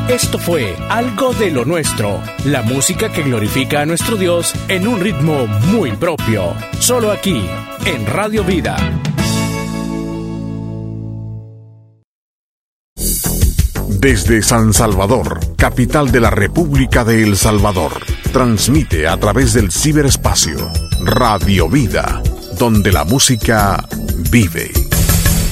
Esto fue Algo de lo Nuestro, la música que glorifica a nuestro Dios en un ritmo muy propio, solo aquí, en Radio Vida. Desde San Salvador, capital de la República de El Salvador, transmite a través del ciberespacio Radio Vida, donde la música vive.